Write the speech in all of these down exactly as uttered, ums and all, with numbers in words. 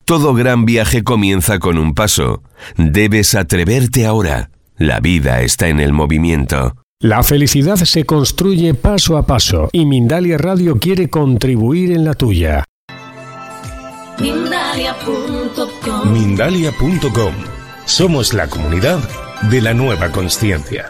Todo gran viaje comienza con un paso. Debes atreverte ahora. La vida está en el movimiento. La felicidad se construye paso a paso y Mindalia Radio quiere contribuir en la tuya. Mindalia punto com. Mindalia punto com. Somos la comunidad de la nueva consciencia.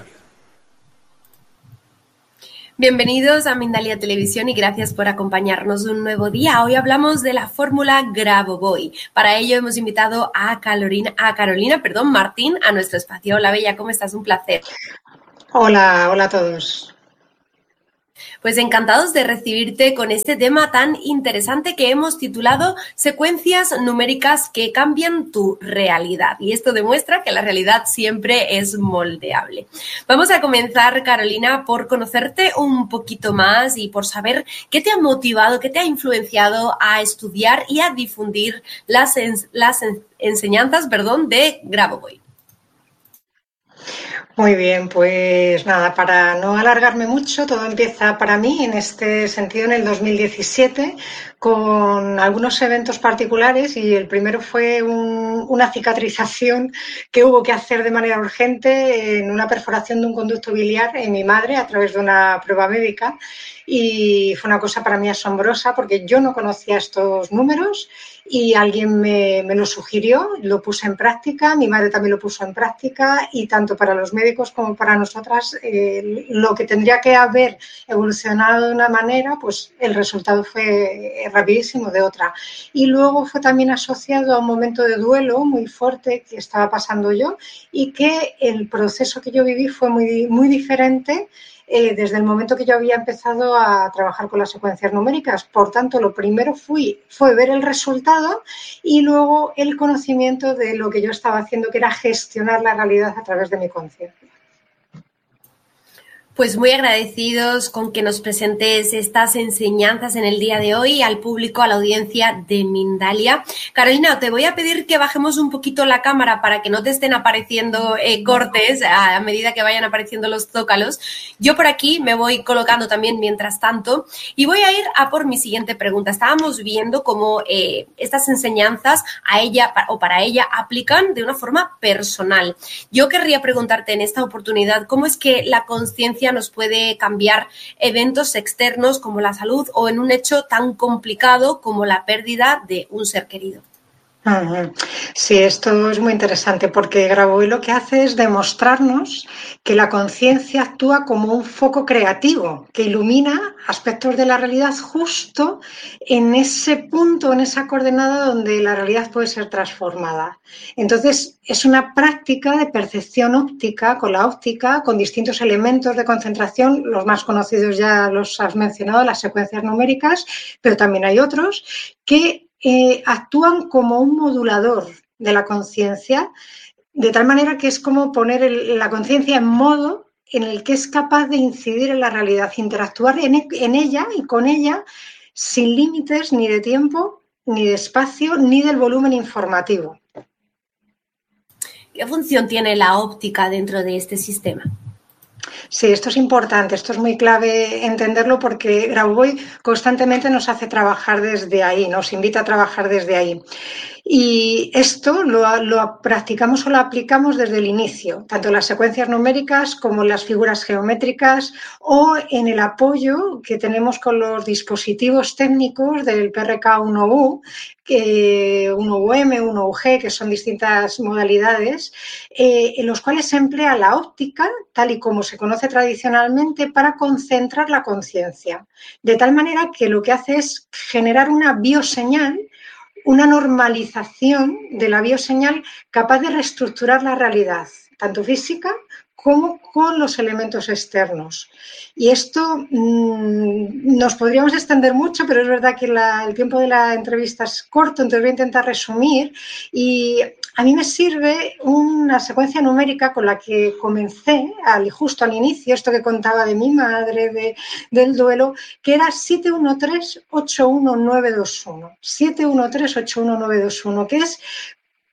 Bienvenidos a Mindalia Televisión y gracias por acompañarnos un nuevo día. Hoy hablamos de la fórmula Grabovoi. Para ello hemos invitado a Carolina, a Carolina, perdón, Martín a nuestro espacio. Hola, Bella, ¿cómo estás? Un placer. Hola, hola a todos. Pues encantados de recibirte con este tema tan interesante que hemos titulado Secuencias numéricas que cambian tu realidad. Y esto demuestra que la realidad siempre es moldeable. Vamos a comenzar, Carolina, por conocerte un poquito más y por saber qué te ha motivado, qué te ha influenciado a estudiar y a difundir las, en, las en, enseñanzas perdón, de Grabovoi. Muy bien, pues nada, para no alargarme mucho, todo empieza para mí en este sentido en el dos mil diecisiete con algunos eventos particulares y el primero fue un, una cicatrización que hubo que hacer de manera urgente en una perforación de un conducto biliar en mi madre a través de una prueba médica y fue una cosa para mí asombrosa porque yo no conocía estos números y alguien me, me lo sugirió, lo puse en práctica, mi madre también lo puso en práctica y tanto para los médicos como para nosotras eh, lo que tendría que haber evolucionado de una manera, pues el resultado fue rapidísimo de otra. Y luego fue también asociado a un momento de duelo muy fuerte que estaba pasando yo y que el proceso que yo viví fue muy, muy diferente Eh, desde el momento que yo había empezado a trabajar con las secuencias numéricas. Por tanto, lo primero fui, fue ver el resultado y luego el conocimiento de lo que yo estaba haciendo, que era gestionar la realidad a través de mi conciencia. Pues muy agradecidos con que nos presentes estas enseñanzas en el día de hoy al público, a la audiencia de Mindalia. Carolina, te voy a pedir que bajemos un poquito la cámara para que no te estén apareciendo eh, cortes a, a medida que vayan apareciendo los zócalos. Yo por aquí me voy colocando también mientras tanto y voy a ir a por mi siguiente pregunta. Estábamos viendo cómo eh, estas enseñanzas a ella o para ella aplican de una forma personal. Yo querría preguntarte en esta oportunidad, ¿cómo es que la conciencia nos puede cambiar eventos externos como la salud o en un hecho tan complicado como la pérdida de un ser querido? Sí, esto es muy interesante porque Grabovoi lo que hace es demostrarnos que la conciencia actúa como un foco creativo que ilumina aspectos de la realidad justo en ese punto, en esa coordenada donde la realidad puede ser transformada. Entonces, es una práctica de percepción óptica con la óptica, con distintos elementos de concentración, los más conocidos ya los has mencionado, las secuencias numéricas, pero también hay otros que Eh, actúan como un modulador de la conciencia, de tal manera que es como poner el, la conciencia en modo en el que es capaz de incidir en la realidad, interactuar en, en ella y con ella sin límites ni de tiempo, ni de espacio, ni del volumen informativo. ¿Qué función tiene la óptica dentro de este sistema? Sí, esto es importante, esto es muy clave entenderlo porque Grabovoi constantemente nos hace trabajar desde ahí, nos invita a trabajar desde ahí. Y esto lo, lo practicamos o lo aplicamos desde el inicio, tanto en las secuencias numéricas como en las figuras geométricas o en el apoyo que tenemos con los dispositivos técnicos del P R K uno U, uno U M, uno U G, que son distintas modalidades, eh, en los cuales se emplea la óptica, tal y como se conoce tradicionalmente, para concentrar la conciencia. De tal manera que lo que hace es generar una bioseñal, una normalización de la bioseñal capaz de reestructurar la realidad, tanto física como con los elementos externos. Y esto mmm, nos podríamos extender mucho, pero es verdad que la, el tiempo de la entrevista es corto, entonces voy a intentar resumir. Y a mí me sirve una secuencia numérica con la que comencé al, justo al inicio, esto que contaba de mi madre, de, del duelo, que era siete uno tres ocho uno nueve dos uno. siete uno tres ocho uno nueve dos uno, que es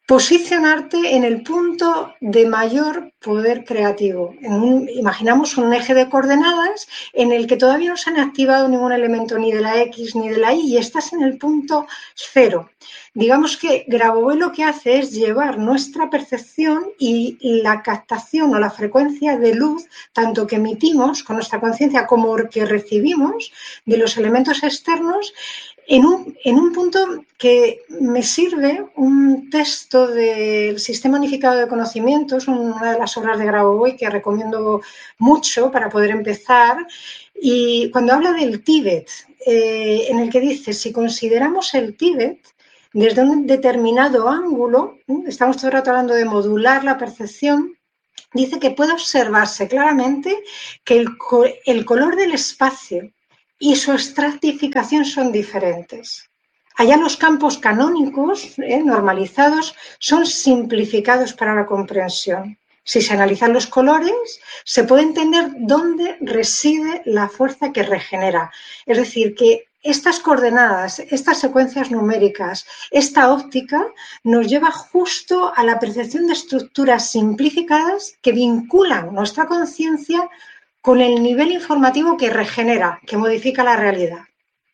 posicionarte en el punto de mayor poder creativo. En un, imaginamos un eje de coordenadas en el que todavía no se han activado ningún elemento ni de la X ni de la Y y estás en el punto cero. Digamos que Grabovoi lo que hace es llevar nuestra percepción y la captación o la frecuencia de luz, tanto que emitimos con nuestra conciencia como que recibimos de los elementos externos, En un, en un punto que me sirve un texto del Sistema Unificado de Conocimientos, una de las obras de Grabovoi que recomiendo mucho para poder empezar, y cuando habla del Tíbet, eh, en el que dice, si consideramos el Tíbet desde un determinado ángulo, ¿eh? Estamos todo el rato hablando de modular la percepción, dice que puede observarse claramente que el, el color del espacio y su estratificación son diferentes. Allá los campos canónicos, eh, normalizados, son simplificados para la comprensión. Si se analizan los colores, se puede entender dónde reside la fuerza que regenera. Es decir, que estas coordenadas, estas secuencias numéricas, esta óptica nos lleva justo a la percepción de estructuras simplificadas que vinculan nuestra conciencia con el nivel informativo que regenera, que modifica la realidad.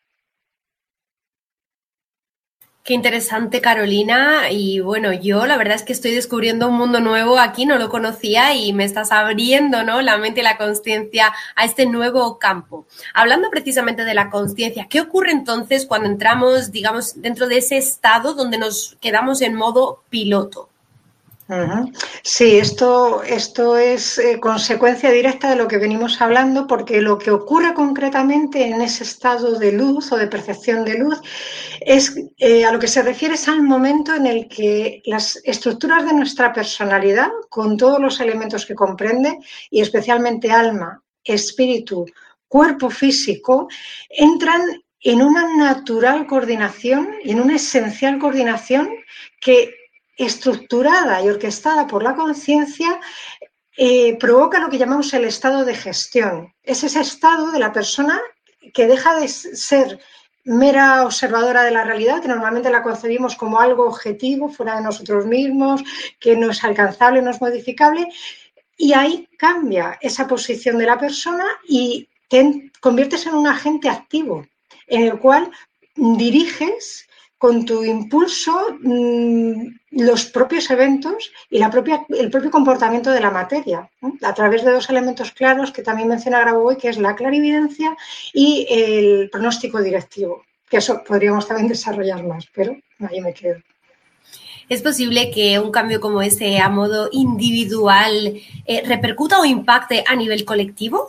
Qué interesante, Carolina. Y bueno, yo la verdad es que estoy descubriendo un mundo nuevo aquí, no lo conocía y me estás abriendo, ¿no?, la mente y la consciencia a este nuevo campo. Hablando precisamente de la consciencia, ¿qué ocurre entonces cuando entramos, digamos, dentro de ese estado donde nos quedamos en modo piloto? Sí, esto, esto es eh, consecuencia directa de lo que venimos hablando, porque lo que ocurre concretamente en ese estado de luz o de percepción de luz es eh, a lo que se refiere es al momento en el que las estructuras de nuestra personalidad, con todos los elementos que comprende, y especialmente alma, espíritu, cuerpo físico, entran en una natural coordinación y en una esencial coordinación que, estructurada y orquestada por la conciencia, eh, provoca lo que llamamos el estado de gestión. Es ese estado de la persona que deja de ser mera observadora de la realidad, que normalmente la concebimos como algo objetivo, fuera de nosotros mismos, que no es alcanzable, no es modificable, y ahí cambia esa posición de la persona y te conviertes en un agente activo, en el cual diriges con tu impulso mmm, los propios eventos y la propia, el propio comportamiento de la materia, ¿eh? A través de dos elementos claros que también menciona Grabovoi, que es la clarividencia y el pronóstico directivo, que eso podríamos también desarrollar más, pero ahí me quedo. ¿Es posible que un cambio como ese a modo individual eh, repercuta o impacte a nivel colectivo?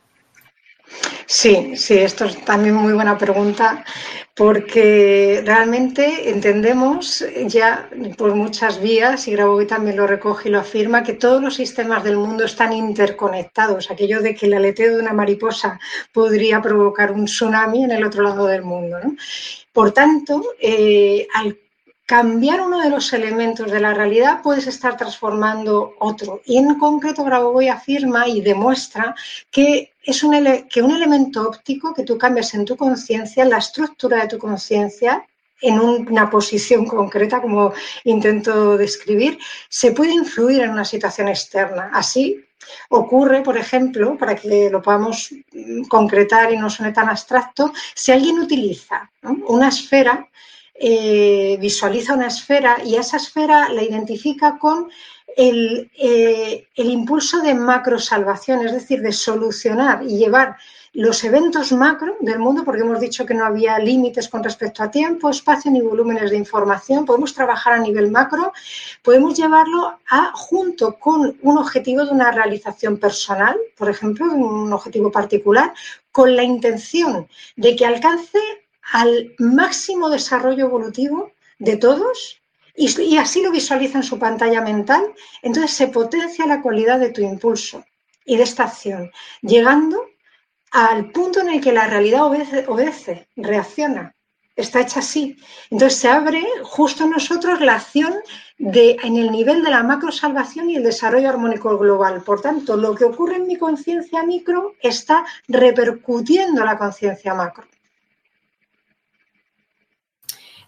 Sí, sí, esto es también muy buena pregunta, porque realmente entendemos ya por muchas vías, y Grabovoi también lo recoge y lo afirma, que todos los sistemas del mundo están interconectados. Aquello de que el aleteo de una mariposa podría provocar un tsunami en el otro lado del mundo, ¿no? Por tanto, eh, al cambiar uno de los elementos de la realidad puedes estar transformando otro. Y en concreto Grabovoi afirma y demuestra que es un, ele- que un elemento óptico que tú cambias en tu conciencia, la estructura de tu conciencia, en una posición concreta, como intento describir, se puede influir en una situación externa. Así ocurre, por ejemplo, para que lo podamos concretar y no suene tan abstracto, si alguien utiliza, ¿no?, una esfera, Eh, visualiza una esfera y esa esfera la identifica con el, eh, el impulso de macrosalvación, es decir, de solucionar y llevar los eventos macro del mundo, porque hemos dicho que no había límites con respecto a tiempo, espacio ni volúmenes de información, podemos trabajar a nivel macro, podemos llevarlo a, junto con un objetivo de una realización personal, por ejemplo, un objetivo particular, con la intención de que alcance al máximo desarrollo evolutivo de todos y, y así lo visualiza en su pantalla mental. Entonces se potencia la cualidad de tu impulso y de esta acción, llegando al punto en el que la realidad obedece, obedece reacciona, está hecha así. Entonces se abre justo en nosotros la acción de, en el nivel de la macrosalvación y el desarrollo armónico global. Por tanto, lo que ocurre en mi conciencia micro está repercutiendo en la conciencia macro.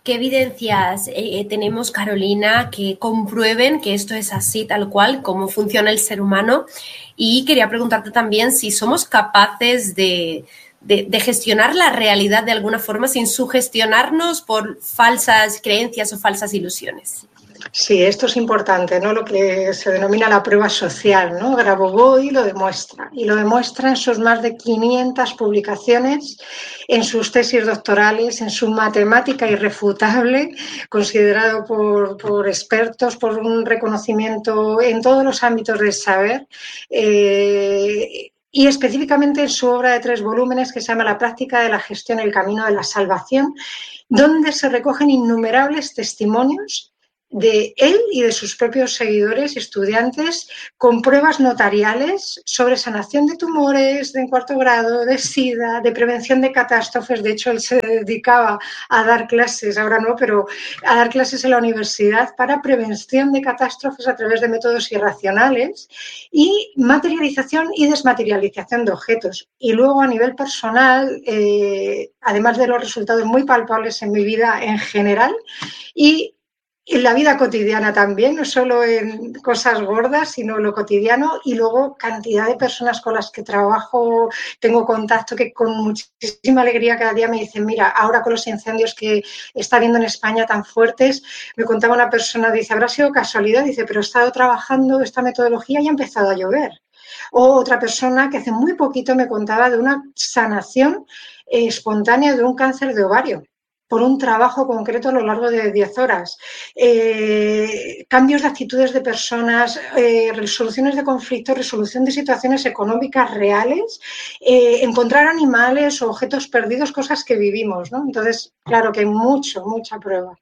¿Qué evidencias eh, tenemos, Carolina, que comprueben que esto es así, tal cual, cómo funciona el ser humano? Y quería preguntarte también si somos capaces de, de, de gestionar la realidad de alguna forma sin sugestionarnos por falsas creencias o falsas ilusiones. Sí, esto es importante, ¿no? Lo que se denomina la prueba social, ¿no? Grabovoi lo demuestra, y lo demuestra en sus más de quinientas publicaciones, en sus tesis doctorales, en su matemática irrefutable, considerado por, por expertos, por un reconocimiento en todos los ámbitos del saber, eh, y específicamente en su obra de tres volúmenes que se llama La práctica de la gestión, el camino de la salvación, donde se recogen innumerables testimonios de él y de sus propios seguidores y estudiantes con pruebas notariales sobre sanación de tumores de en cuarto grado, de SIDA, de prevención de catástrofes. De hecho, él se dedicaba a dar clases, ahora no, pero a dar clases en la universidad para prevención de catástrofes a través de métodos irracionales y materialización y desmaterialización de objetos. Y luego, a nivel personal, eh, además de los resultados muy palpables en mi vida en general y en la vida cotidiana también, no solo en cosas gordas, sino en lo cotidiano, y luego cantidad de personas con las que trabajo, tengo contacto, que con muchísima alegría cada día me dicen, mira, ahora con los incendios que está habiendo en España tan fuertes, me contaba una persona, dice, habrá sido casualidad, dice, pero he estado trabajando esta metodología y ha empezado a llover. O otra persona que hace muy poquito me contaba de una sanación eh, espontánea de un cáncer de ovario, por un trabajo concreto a lo largo de diez horas. Eh, cambios de actitudes de personas, eh, resoluciones de conflictos, resolución de situaciones económicas reales, eh, encontrar animales o objetos perdidos, cosas que vivimos, ¿no? Entonces, claro que hay mucho, mucha prueba.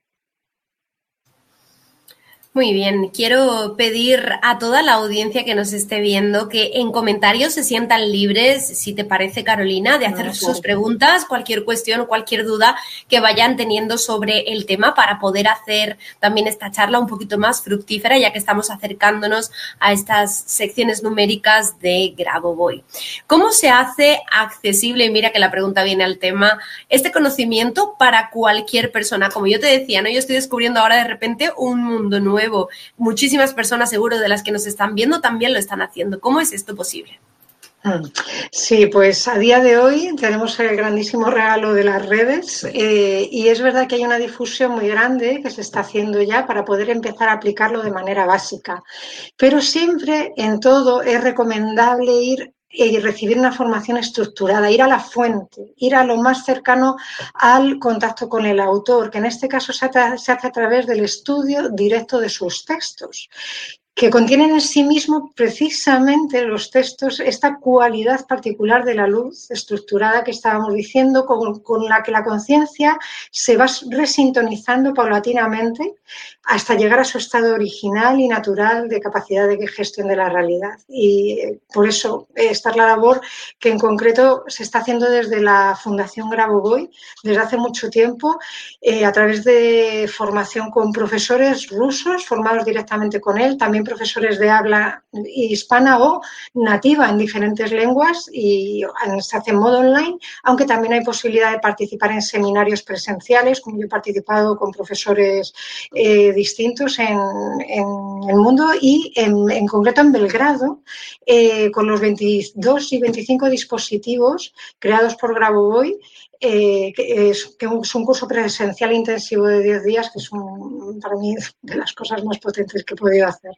Muy bien, quiero pedir a toda la audiencia que nos esté viendo que en comentarios se sientan libres, si te parece, Carolina, de hacer sus preguntas, cualquier cuestión o cualquier duda que vayan teniendo sobre el tema para poder hacer también esta charla un poquito más fructífera, ya que estamos acercándonos a estas secciones numéricas de Grabovoi. ¿Cómo se hace accesible, y mira que la pregunta viene al tema, este conocimiento para cualquier persona? Como yo te decía, ¿no? Yo estoy descubriendo ahora de repente un mundo nuevo. Muchísimas personas, seguro, de las que nos están viendo también lo están haciendo. ¿Cómo es esto posible? Sí, pues a día de hoy tenemos el grandísimo regalo de las redes eh, y es verdad que hay una difusión muy grande que se está haciendo ya para poder empezar a aplicarlo de manera básica. Pero siempre en todo es recomendable ir y recibir una formación estructurada, ir a la fuente, ir a lo más cercano al contacto con el autor, que en este caso se hace a través del estudio directo de sus textos, que contienen en sí mismo precisamente los textos esta cualidad particular de la luz estructurada que estábamos diciendo, con, con la que la conciencia se va resintonizando paulatinamente hasta llegar a su estado original y natural de capacidad de gestión de la realidad. Y por eso esta es la labor que en concreto se está haciendo desde la Fundación Grabovoi desde hace mucho tiempo, eh, a través de formación con profesores rusos formados directamente con él, también profesores de habla hispana o nativa en diferentes lenguas, y se hace en modo online, aunque también hay posibilidad de participar en seminarios presenciales, como yo he participado con profesores eh, distintos en, en el mundo, y en, en concreto en Belgrado, eh, con los veintidós y veinticinco dispositivos creados por Grabovoi, Eh, que, es, que es un curso presencial intensivo de diez días, que es un, para mí de las cosas más potentes que he podido hacer.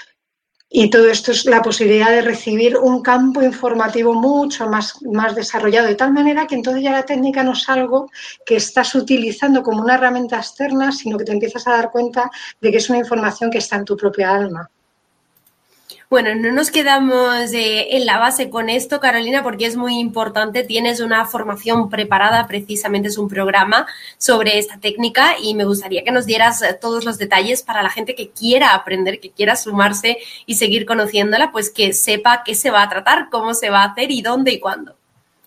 Y todo esto es la posibilidad de recibir un campo informativo mucho más, más desarrollado, de tal manera que entonces ya la técnica no es algo que estás utilizando como una herramienta externa, sino que te empiezas a dar cuenta de que es una información que está en tu propia alma. Bueno, no nos quedamos eh, en la base con esto, Carolina, porque es muy importante. Tienes una formación preparada, precisamente es un programa sobre esta técnica, y me gustaría que nos dieras todos los detalles para la gente que quiera aprender, que quiera sumarse y seguir conociéndola, pues que sepa qué se va a tratar, cómo se va a hacer y dónde y cuándo.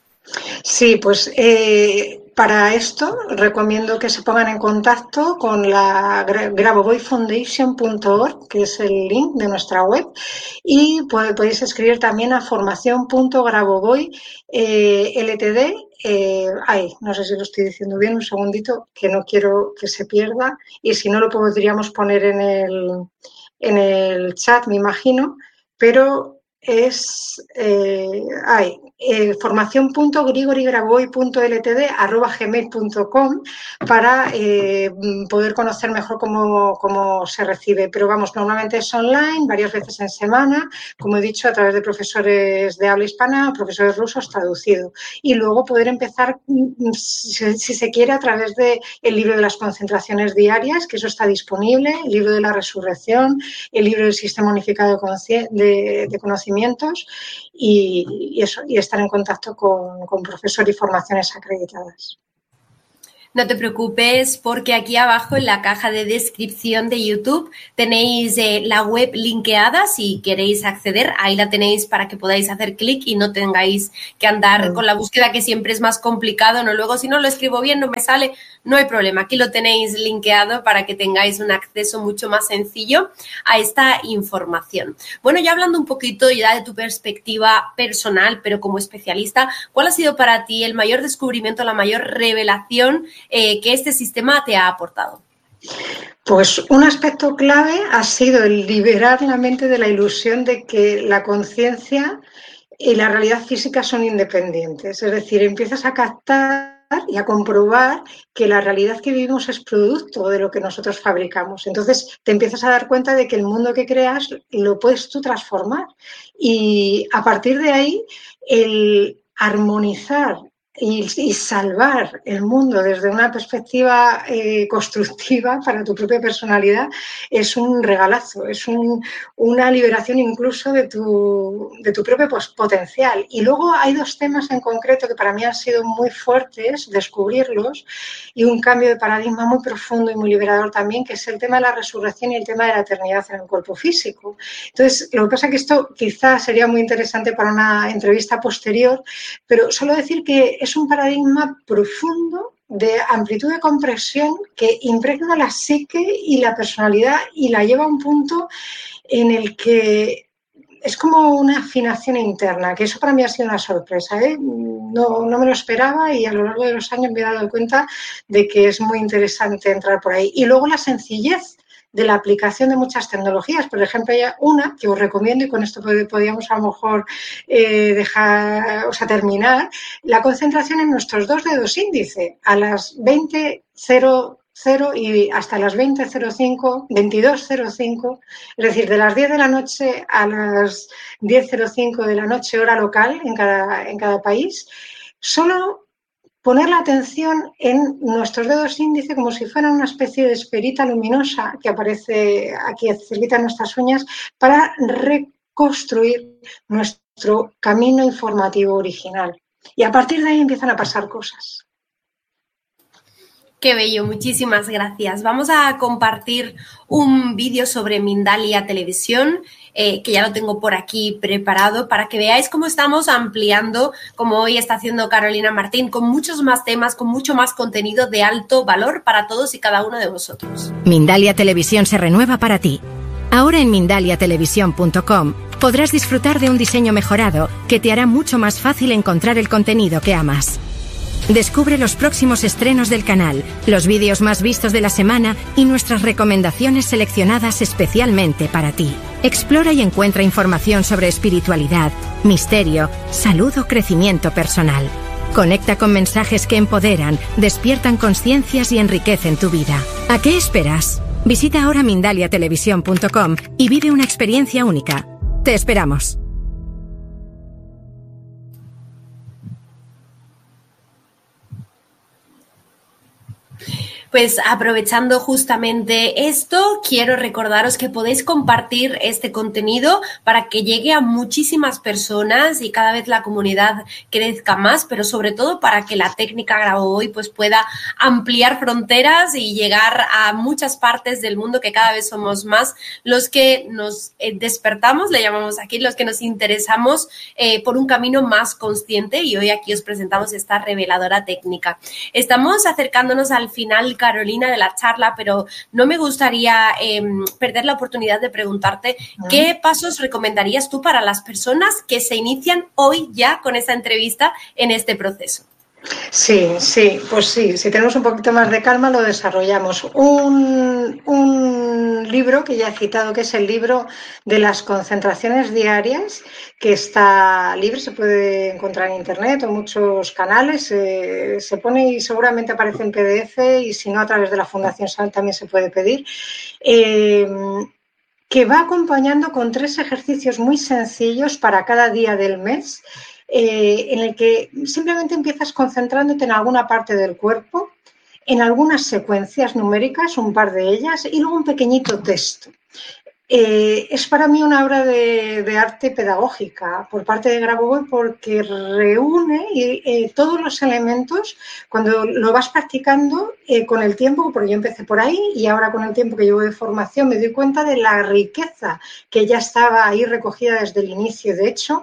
Sí, pues eh, para esto recomiendo que se pongan en contacto con la grabovoi foundation punto org, que es el link de nuestra web, y podéis escribir también a formación punto grabovoi punto l t d eh, ay, no sé si lo estoy diciendo bien, un segundito, que no quiero que se pierda, y si no lo podríamos poner en el, en el chat, me imagino, pero es eh, ay, eh, formación punto grigori graboy punto l t d arroba gmail punto com para eh, poder conocer mejor cómo, cómo se recibe. Pero vamos, normalmente es online, varias veces en semana, como he dicho, a través de profesores de habla hispana o profesores rusos traducido. Y luego poder empezar, si, si se quiere, a través del libro de las concentraciones diarias, que eso está disponible, el libro de la resurrección, el libro del sistema unificado de, de, de conocimientos y, y eso, y estar en contacto con, con profesores y formaciones acreditadas. No te preocupes porque aquí abajo en la caja de descripción de YouTube tenéis eh, la web linkeada si queréis acceder. Ahí la tenéis para que podáis hacer clic y no tengáis que andar mm. con la búsqueda, que siempre es más complicado, ¿no? Luego, si no lo escribo bien, no me sale, no hay problema. Aquí lo tenéis linkeado para que tengáis un acceso mucho más sencillo a esta información. Bueno, ya hablando un poquito ya de tu perspectiva personal, pero como especialista, ¿cuál ha sido para ti el mayor descubrimiento, la mayor revelación Eh, que este sistema te ha aportado? Pues un aspecto clave ha sido el liberar la mente de la ilusión de que la conciencia y la realidad física son independientes. Es decir, empiezas a captar y a comprobar que la realidad que vivimos es producto de lo que nosotros fabricamos. Entonces te empiezas a dar cuenta de que el mundo que creas lo puedes tú transformar. Y a partir de ahí, el armonizar Y, y salvar el mundo desde una perspectiva eh, constructiva para tu propia personalidad es un regalazo, es un, una liberación incluso de tu, de tu propio potencial. Y luego hay dos temas en concreto que para mí han sido muy fuertes, descubrirlos, y un cambio de paradigma muy profundo y muy liberador también, que es el tema de la resurrección y el tema de la eternidad en el cuerpo físico. Entonces, lo que pasa es que esto quizás sería muy interesante para una entrevista posterior, pero solo decir que es un paradigma profundo de amplitud de compresión que impregna la psique y la personalidad y la lleva a un punto en el que es como una afinación interna, que eso para mí ha sido una sorpresa, ¿eh? No, no me lo esperaba y a lo largo de los años me he dado cuenta de que es muy interesante entrar por ahí. Y luego la sencillez de la aplicación de muchas tecnologías. Por ejemplo, hay una que os recomiendo, y con esto podríamos a lo mejor eh, dejar, o sea, terminar, la concentración en nuestros dos dedos índice a las veinte cero cero y hasta las veinte cero cinco, veintidós cero cinco, es decir, de las diez de la noche a las diez cero cinco de la noche, hora local en cada, en cada país, solo poner la atención en nuestros dedos índice como si fueran una especie de esferita luminosa que aparece aquí cerquita de nuestras uñas para reconstruir nuestro camino informativo original. Y a partir de ahí empiezan a pasar cosas. Qué bello, muchísimas gracias. Vamos a compartir un vídeo sobre Mindalia Televisión, eh, que ya lo tengo por aquí preparado para que veáis cómo estamos ampliando, como hoy está haciendo Carolina Martín, con muchos más temas, con mucho más contenido de alto valor para todos y cada uno de vosotros. Mindalia Televisión se renueva para ti. Ahora en mindalia televisión punto com podrás disfrutar de un diseño mejorado que te hará mucho más fácil encontrar el contenido que amas. Descubre los próximos estrenos del canal, los vídeos más vistos de la semana y nuestras recomendaciones seleccionadas especialmente para ti. Explora y encuentra información sobre espiritualidad, misterio, salud o crecimiento personal. Conecta con mensajes que empoderan, despiertan conciencias y enriquecen tu vida. ¿A qué esperas? Visita ahora mindalia televisión punto com y vive una experiencia única. Te esperamos. Pues aprovechando justamente esto, quiero recordaros que podéis compartir este contenido para que llegue a muchísimas personas y cada vez la comunidad crezca más, pero sobre todo para que la técnica Grabovoi pues pueda ampliar fronteras y llegar a muchas partes del mundo, que cada vez somos más los que nos despertamos, le llamamos aquí, los que nos interesamos eh, por un camino más consciente, y hoy aquí os presentamos esta reveladora técnica. Estamos acercándonos al final, Carolina, de la charla, pero no me gustaría eh, perder la oportunidad de preguntarte uh-huh. ¿qué pasos recomendarías tú para las personas que se inician hoy ya con esta entrevista en este proceso? Sí, sí, pues sí, si tenemos un poquito más de calma lo desarrollamos. Un, un libro que ya he citado, que es el libro de las concentraciones diarias, que está libre, se puede encontrar en internet o muchos canales, eh, se pone y seguramente aparece en P D F y si no a través de la Fundación Sal también se puede pedir, eh, que va acompañando con tres ejercicios muy sencillos para cada día del mes. Eh, en el que simplemente empiezas concentrándote en alguna parte del cuerpo, en algunas secuencias numéricas, un par de ellas, y luego un pequeñito texto. Eh, es para mí una obra de, de arte pedagógica por parte de Grabovoi porque reúne eh, todos los elementos. Cuando lo vas practicando eh, con el tiempo, porque yo empecé por ahí y ahora con el tiempo que llevo de formación me doy cuenta de la riqueza que ya estaba ahí recogida desde el inicio. De hecho,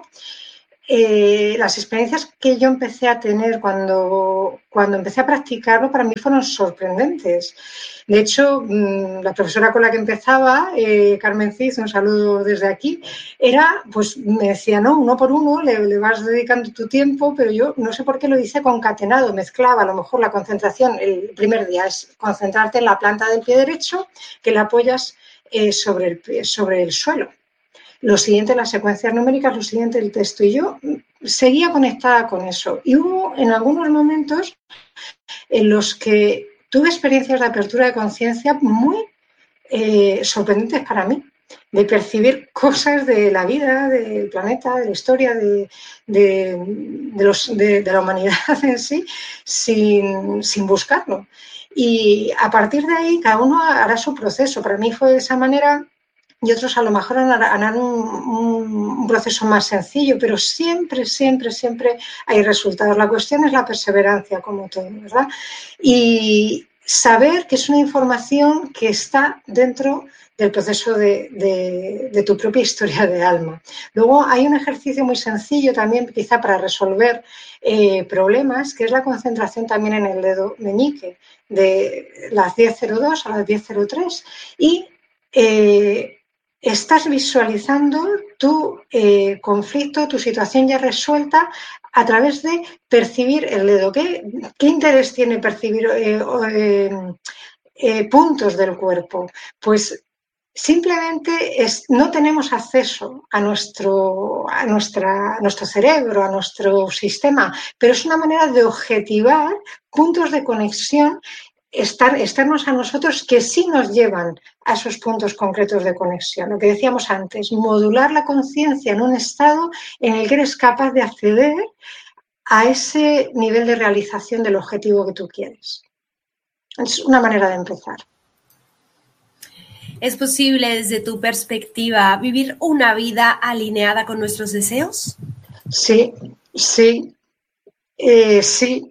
Eh, las experiencias que yo empecé a tener cuando, cuando empecé a practicarlo para mí fueron sorprendentes. De hecho, la profesora con la que empezaba, eh, Carmen Cid, un saludo desde aquí, era, pues me decía, no, uno por uno le, le vas dedicando tu tiempo, pero yo no sé por qué lo hice concatenado, mezclaba a lo mejor la concentración, el primer día es concentrarte en la planta del pie derecho, que la apoyas eh, sobre, el, sobre el suelo. Lo siguiente, las secuencias numéricas, lo siguiente, el texto. Y yo seguía conectada con eso. Y hubo en algunos momentos en los que tuve experiencias de apertura de conciencia muy eh, sorprendentes para mí, de percibir cosas de la vida, del planeta, de la historia, de, de, de, los, de, de la humanidad en sí, sin, sin buscarlo. Y a partir de ahí, cada uno hará su proceso. Para mí fue de esa manera. Y otros a lo mejor harán un, un, un proceso más sencillo, pero siempre, siempre, siempre hay resultados. La cuestión es la perseverancia, como todo, ¿verdad? Y saber que es una información que está dentro del proceso de, de, de tu propia historia de alma. Luego hay un ejercicio muy sencillo también, quizá para resolver eh, problemas, que es la concentración también en el dedo meñique, de las diez cero dos a las diez cero tres. Y eh, estás visualizando tu eh, conflicto, tu situación ya resuelta a través de percibir el dedo. ¿Qué, qué interés tiene percibir eh, eh, eh, puntos del cuerpo? Pues simplemente es, no tenemos acceso a nuestro, a, nuestra, a nuestro cerebro, a nuestro sistema, pero es una manera de objetivar puntos de conexión Estar, externos a nosotros que sí nos llevan a esos puntos concretos de conexión. Lo que decíamos antes, modular la conciencia en un estado en el que eres capaz de acceder a ese nivel de realización del objetivo que tú quieres. Es una manera de empezar. ¿Es posible, desde tu perspectiva, vivir una vida alineada con nuestros deseos? Sí, sí, eh, sí.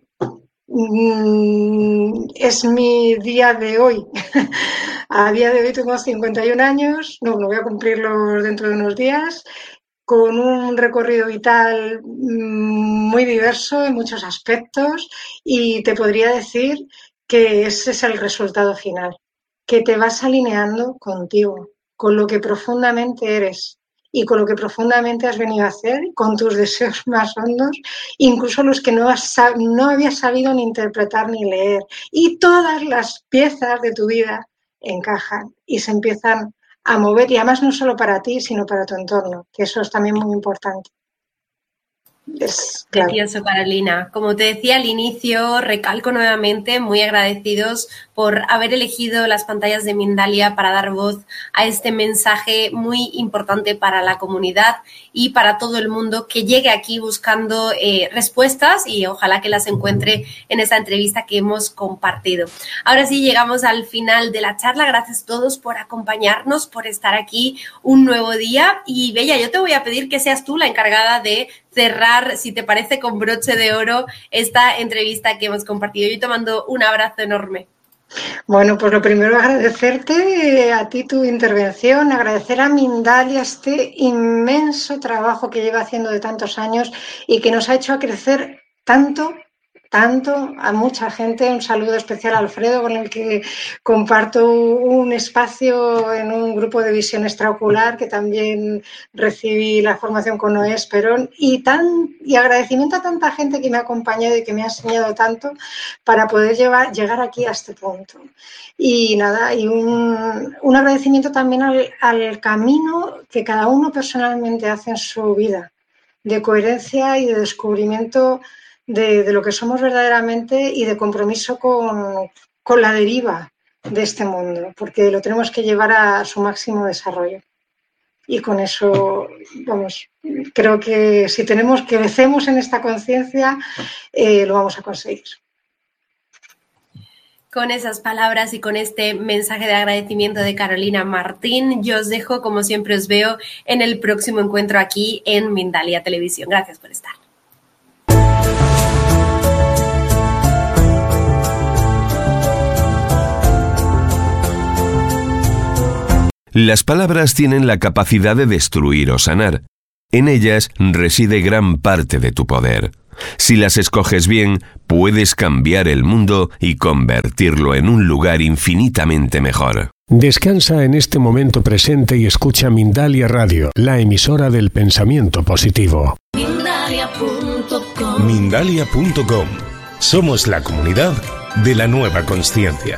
Es mi día de hoy. A día de hoy tengo cincuenta y un años, no, no voy a cumplirlos dentro de unos días, con un recorrido vital muy diverso en muchos aspectos y te podría decir que ese es el resultado final, que te vas alineando contigo, con lo que profundamente eres y con lo que profundamente has venido a hacer, con tus deseos más hondos, incluso los que no, has, no habías sabido ni interpretar ni leer. Y todas las piezas de tu vida encajan y se empiezan a mover, y además no solo para ti, sino para tu entorno, que eso es también muy importante. Es claro. Precioso, Carolina. Como te decía al inicio, recalco nuevamente, muy agradecidos por haber elegido las pantallas de Mindalia para dar voz a este mensaje muy importante para la comunidad y para todo el mundo que llegue aquí buscando eh, respuestas y ojalá que las encuentre en esta entrevista que hemos compartido. Ahora sí, llegamos al final de la charla. Gracias a todos por acompañarnos, por estar aquí un nuevo día. Y Bella, yo te voy a pedir que seas tú la encargada de cerrar, si te parece, con broche de oro esta entrevista que hemos compartido. Yo te mando un abrazo enorme. Bueno, pues lo primero agradecerte a ti tu intervención, agradecer a Mindalia este inmenso trabajo que lleva haciendo de tantos años y que nos ha hecho crecer tanto tanto a mucha gente. Un saludo especial a Alfredo, con el que comparto un espacio en un grupo de visión extraocular, que también recibí la formación con Noé Esperón, y, tan, y agradecimiento a tanta gente que me ha acompañado y que me ha enseñado tanto para poder llevar, llegar aquí a este punto. Y nada, y un, un agradecimiento también al, al camino que cada uno personalmente hace en su vida, de coherencia y de descubrimiento de, de lo que somos verdaderamente y de compromiso con, con la deriva de este mundo, porque lo tenemos que llevar a su máximo desarrollo. Y con eso, vamos, creo que si tenemos que crecemos en esta conciencia, eh, lo vamos a conseguir. Con esas palabras y con este mensaje de agradecimiento de Carolina Martín, yo os dejo, como siempre os veo, en el próximo encuentro aquí en Mindalia Televisión. Gracias por estar. Las palabras tienen la capacidad de destruir o sanar. En ellas reside gran parte de tu poder. Si las escoges bien, puedes cambiar el mundo y convertirlo en un lugar infinitamente mejor. Descansa en este momento presente y escucha Mindalia Radio, la emisora del pensamiento positivo. Mindalia punto com. Mindalia punto com. Somos la comunidad de la nueva consciencia.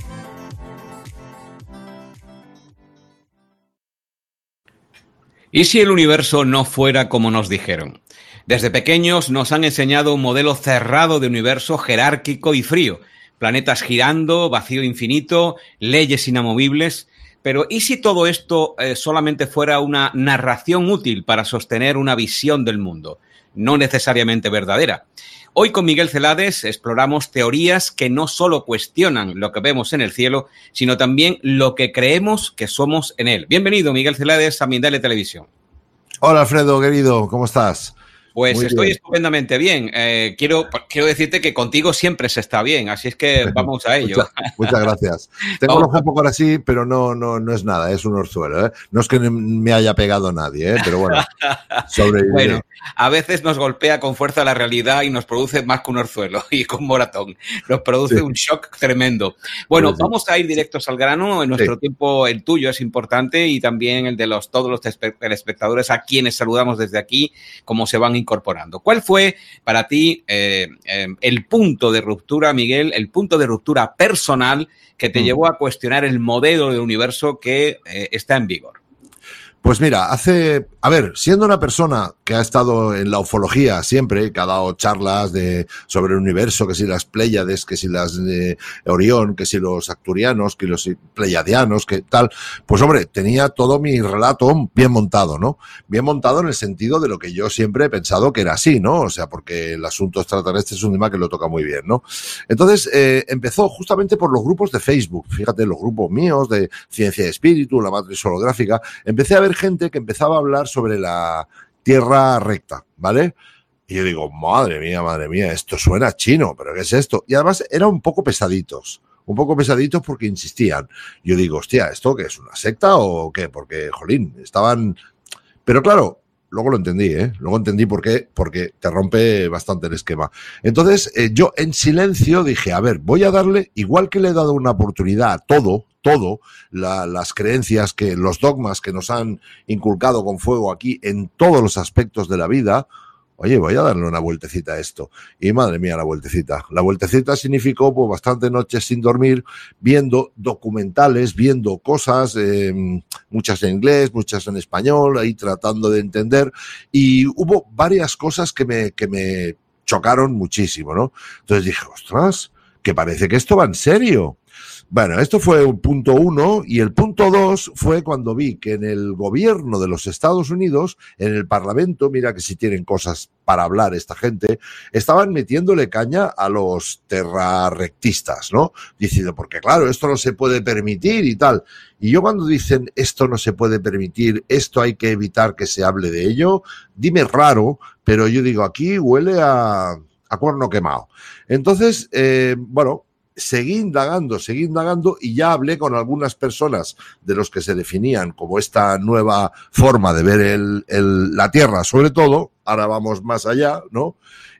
¿Y si el universo no fuera como nos dijeron? Desde pequeños nos han enseñado un modelo cerrado de universo jerárquico y frío. Planetas girando, vacío infinito, leyes inamovibles. Pero ¿y si todo esto eh, solamente fuera una narración útil para sostener una visión del mundo? No necesariamente verdadera. Hoy con Miguel Celades exploramos teorías que no solo cuestionan lo que vemos en el cielo, sino también lo que creemos que somos en él. Bienvenido, Miguel Celades, a Mindalia Televisión. Hola, Alfredo, querido, ¿cómo estás? Pues Muy estoy bien. estupendamente bien. Eh, quiero, quiero decirte que contigo siempre se está bien, así es que vamos a ello. Muchas, muchas gracias. Tengo el ojo un poco así, pero no, no, no es nada, es un orzuelo, ¿eh? No es que me haya pegado nadie, ¿eh? Pero bueno, sobreviviré. Bueno, a veces nos golpea con fuerza la realidad y nos produce más que un orzuelo y con moratón. Nos produce sí. un shock tremendo. Bueno, pues sí. Vamos a ir directos al grano. En nuestro sí. tiempo, el tuyo es importante y también el de los todos los espectadores a quienes saludamos desde aquí, como se van incorporando. ¿Cuál fue para ti eh, eh, el punto de ruptura, Miguel, el punto de ruptura personal que te mm. llevó a cuestionar el modelo de universo que eh, está en vigor? Pues mira, hace, a ver, siendo una persona que ha estado en la ufología siempre, que ha dado charlas de, sobre el universo, que si las Pléyades, que si las de Orión, que si los acturianos, que los pleiadianos, que tal, pues hombre, tenía todo mi relato bien montado, ¿no? Bien montado en el sentido de lo que yo siempre he pensado que era así, ¿no? O sea, porque el asunto extraterrestre es un tema que lo toca muy bien, ¿no? Entonces, eh, empezó justamente por los grupos de Facebook, fíjate, los grupos míos de Ciencia y Espíritu, la matriz holográfica, empecé a ver gente que empezaba a hablar sobre la Tierra recta, ¿vale? Y yo digo, madre mía, madre mía, esto suena chino, ¿pero qué es esto? Y además eran un poco pesaditos, un poco pesaditos porque insistían. Yo digo, hostia, ¿esto qué es, una secta o qué? Porque, jolín, estaban... Pero claro, luego lo entendí, ¿eh? Luego entendí por qué, porque te rompe bastante el esquema. Entonces, eh, yo en silencio dije, a ver, voy a darle, igual que le he dado una oportunidad a todo, todo, la, las creencias, que los dogmas que nos han inculcado con fuego aquí en todos los aspectos de la vida, oye, voy a darle una vueltecita a esto. Y madre mía, la vueltecita. La vueltecita significó pues bastantes noches sin dormir, viendo documentales, viendo cosas, eh, muchas en inglés, muchas en español, ahí tratando de entender. Y hubo varias cosas que me, que me chocaron muchísimo, ¿no? Entonces dije, ostras, que parece que esto va en serio. Bueno, esto fue el punto uno, y el punto dos fue cuando vi que en el gobierno de los Estados Unidos, en el Parlamento, mira que si tienen cosas para hablar esta gente, estaban metiéndole caña a los terrarrectistas, ¿no? Diciendo, porque claro, esto no se puede permitir y tal. Y yo cuando dicen esto no se puede permitir, esto hay que evitar que se hable de ello, dime raro, pero yo digo, aquí huele a, a cuerno quemado. Entonces, eh, bueno... Seguí indagando, seguí indagando y ya hablé con algunas personas de los que se definían como esta nueva forma de ver el, el, la Tierra, sobre todo, ahora vamos más allá, ¿no?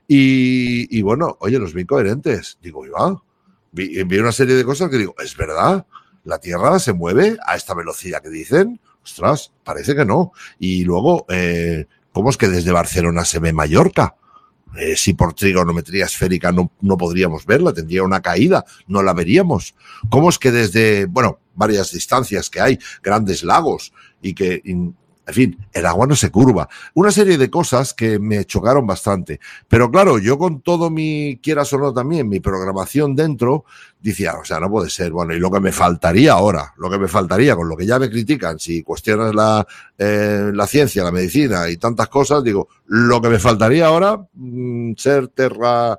Y, y bueno, oye, los vi coherentes. Digo, iba, vi, vi una serie de cosas que digo, es verdad, la Tierra se mueve a esta velocidad que dicen. Ostras, parece que no. Y luego, eh, ¿cómo es que desde Barcelona se ve Mallorca? Eh, si por trigonometría esférica no, no podríamos verla, tendría una caída, no la veríamos. ¿Cómo es que desde, bueno, varias distancias que hay, grandes lagos y que, en fin, el agua no se curva? Una serie de cosas que me chocaron bastante. Pero claro, yo con todo mi, quieras o no también, mi programación dentro, decía, o sea, no puede ser. Bueno, y lo que me faltaría ahora, lo que me faltaría, con lo que ya me critican, si cuestionas la, eh, la ciencia, la medicina y tantas cosas, digo, lo que me faltaría ahora, mmm, ser terra...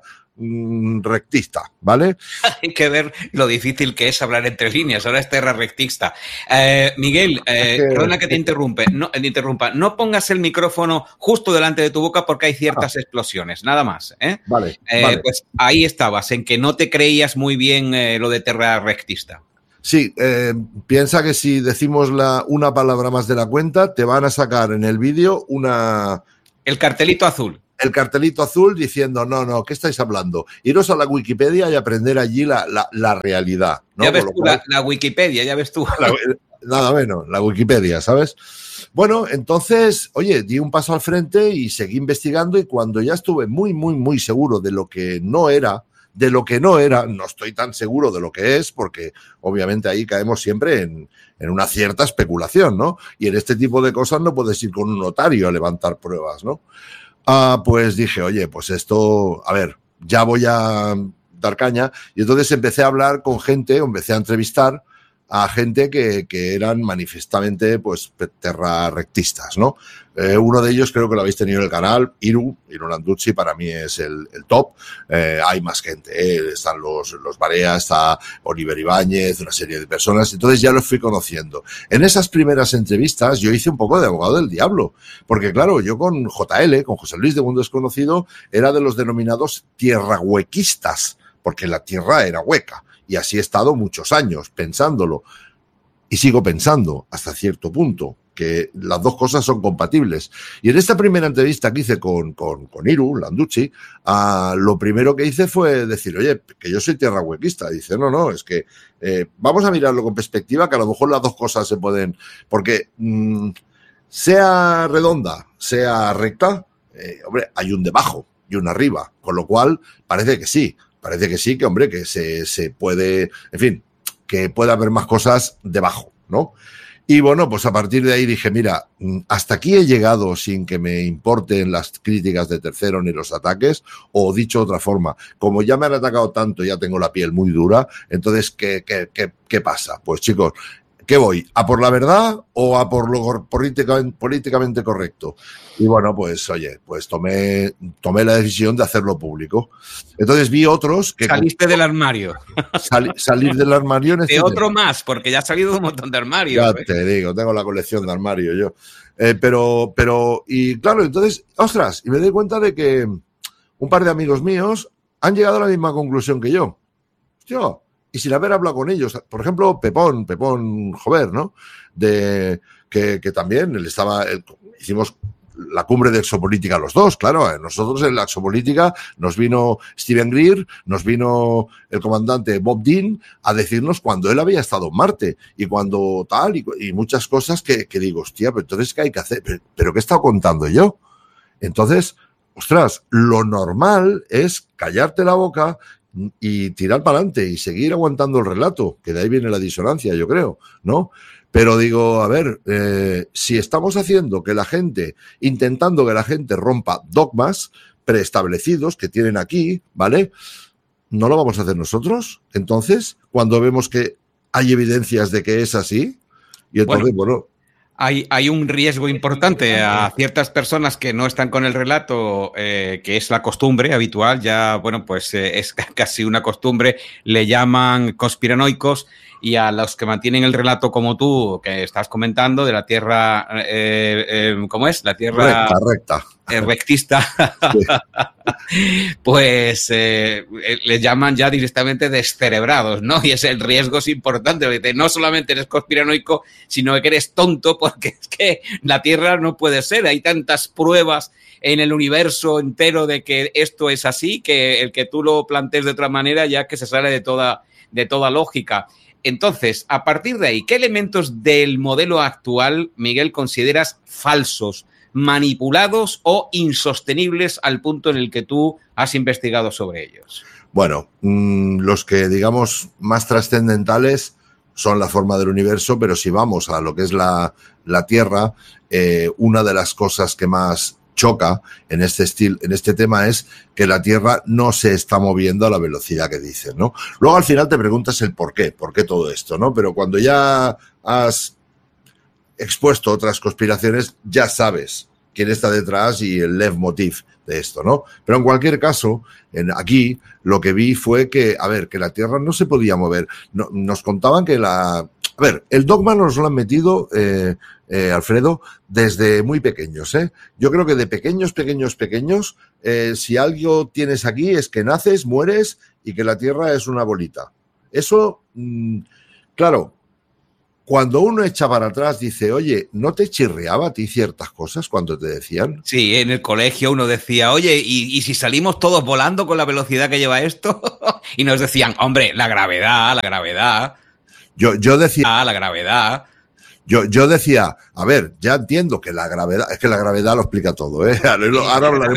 rectista, ¿vale? Hay que ver lo difícil que es hablar entre líneas. Ahora es terra rectista. Eh, Miguel, eh, es que, perdona que te interrumpe, no, te interrumpa. No pongas el micrófono justo delante de tu boca porque hay ciertas ah. explosiones, nada más. ¿eh? Vale, eh, vale. Pues ahí estabas, en que no te creías muy bien eh, lo de terra rectista. Sí, eh, piensa que si decimos la, una palabra más de la cuenta, te van a sacar en el vídeo una... El cartelito azul. El cartelito azul diciendo, no, no, ¿qué estáis hablando? Iros a la Wikipedia y aprender allí la, la, la realidad, ¿no? Ya ves tú, cual, la, la Wikipedia, ya ves tú. La, nada menos, la Wikipedia, ¿sabes? Bueno, entonces, oye, di un paso al frente y seguí investigando y cuando ya estuve muy, muy, muy seguro de lo que no era, de lo que no era, no estoy tan seguro de lo que es, porque obviamente ahí caemos siempre en, en una cierta especulación, ¿no? Y en este tipo de cosas no puedes ir con un notario a levantar pruebas, ¿no? Ah, pues dije, oye, pues esto, a ver, ya voy a dar caña. Y entonces empecé a hablar con gente, empecé a entrevistar a gente que, que eran manifestamente, pues, terrarrectistas, ¿no? Eh, uno de ellos creo que lo habéis tenido en el canal, Iru, Iru Landuzzi, para mí es el, el top. Eh, hay más gente, eh, están los, los Barea, está Oliver Ibáñez, una serie de personas, entonces ya los fui conociendo. En esas primeras entrevistas yo hice un poco de abogado del diablo, porque claro, yo con J L, con José Luis de Mundo Desconocido, era de los denominados tierrahuequistas, porque la tierra era hueca. Y así he estado muchos años pensándolo. Y sigo pensando hasta cierto punto que las dos cosas son compatibles. Y en esta primera entrevista que hice con, con, con Iru Landuzzi, uh, lo primero que hice fue decir, oye, que yo soy tierrahuequista. Dice, no, no, es que eh, vamos a mirarlo con perspectiva, que a lo mejor las dos cosas se pueden... Porque mmm, sea redonda, sea recta, eh, hombre, hay un debajo y un arriba. Con lo cual, parece que sí. Parece que sí, que hombre, que se, se puede, en fin, que puede haber más cosas debajo, ¿no? Y bueno, pues a partir de ahí dije, mira, hasta aquí he llegado sin que me importen las críticas de tercero ni los ataques, o dicho de otra forma, como ya me han atacado tanto, ya tengo la piel muy dura, entonces, ¿qué, qué, qué, qué pasa? Pues chicos, ¿qué voy? ¿A por la verdad o a por lo políticamente, políticamente correcto? Y bueno, pues oye, pues tomé, tomé la decisión de hacerlo público. Entonces vi otros que... Saliste del armario. Sal, salir del armario... En este de otro tema. Más, porque ya ha salido un montón de armarios. Ya ¿eh? Te digo, tengo la colección de armarios yo. Eh, pero, pero, y claro, entonces, ostras, y me doy cuenta de que un par de amigos míos han llegado a la misma conclusión que yo. Hostia, y sin haber hablado con ellos. Por ejemplo, Pepón, Pepón Jover, ¿no? De, que, que también él estaba, él, hicimos la cumbre de exopolítica los dos, claro. Nosotros en la exopolítica nos vino Steven Greer, nos vino el comandante Bob Dean a decirnos cuando él había estado en Marte y cuando tal, y, y muchas cosas que, que digo, hostia, pero entonces, ¿qué hay que hacer? ¿Pero, pero qué he estado contando yo? Entonces, ostras, lo normal es callarte la boca y tirar para adelante y seguir aguantando el relato, que de ahí viene la disonancia, yo creo, ¿no? Pero digo, a ver, eh, si estamos haciendo que la gente, intentando que la gente rompa dogmas preestablecidos que tienen aquí, ¿vale? ¿No lo vamos a hacer nosotros? Entonces, cuando vemos que hay evidencias de que es así, y entonces, bueno... bueno Hay, hay un riesgo importante a ciertas personas que no están con el relato, eh, que es la costumbre habitual, ya, bueno, pues eh, es casi una costumbre, le llaman conspiranoicos, y a los que mantienen el relato como tú, que estás comentando, de la tierra, eh, eh, ¿cómo es? La tierra... Recta, recta. Eh, rectista, sí. Pues eh, les llaman ya directamente descerebrados, ¿no? Y ese el riesgo es importante, porque no solamente eres conspiranoico, sino que eres tonto, porque es que la Tierra no puede ser, hay tantas pruebas en el universo entero de que esto es así, que el que tú lo plantees de otra manera ya que se sale de toda, de toda lógica. Entonces, a partir de ahí, ¿qué elementos del modelo actual, Miguel, consideras falsos, manipulados o insostenibles al punto en el que tú has investigado sobre ellos? Bueno, mmm, los que digamos más trascendentales son la forma del universo, pero si vamos a lo que es la, la Tierra, eh, una de las cosas que más choca en este estilo, en este tema es que la Tierra no se está moviendo a la velocidad que dicen, ¿no? Luego al final te preguntas el por qué, por qué todo esto, ¿no? Pero cuando ya has expuesto otras conspiraciones, ya sabes quién está detrás y el leitmotiv de esto, ¿no? Pero en cualquier caso, en, aquí lo que vi fue que, a ver, que la Tierra no se podía mover. No, nos contaban que la... A ver, el dogma nos lo han metido, eh, eh, Alfredo, desde muy pequeños, ¿eh? Yo creo que de pequeños, pequeños, pequeños, eh, si algo tienes aquí es que naces, mueres y que la Tierra es una bolita. Eso, mmm, claro, cuando uno echa para atrás dice, oye, ¿no te chirriaba a ti ciertas cosas cuando te decían? Sí, en el colegio uno decía, oye, ¿y, y si salimos todos volando con la velocidad que lleva esto? Y nos decían, hombre, la gravedad, la gravedad. Yo, yo decía... Ah, la gravedad. Yo, yo decía, a ver, ya entiendo que la gravedad, es que la gravedad lo explica todo, ¿eh? Ahora hablaremos